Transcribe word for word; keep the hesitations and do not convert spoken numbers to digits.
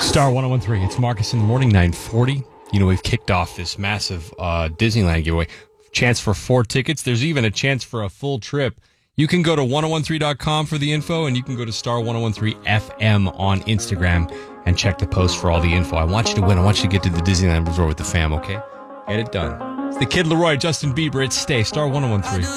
Star one oh one three. It's Marcus in the morning, nine forty. You know, we've kicked off this massive uh, Disneyland giveaway. Chance for four tickets. There's even a chance for a full trip. You can go to ten thirteen dot com for the info, and you can go to Star ten thirteen F M on Instagram and check the post for all the info. I want you to win. I want you to get to the Disneyland Resort with the fam, okay? Get it done. It's the Kid Laroi, Justin Bieber. It's Stay. Star ten thirteen.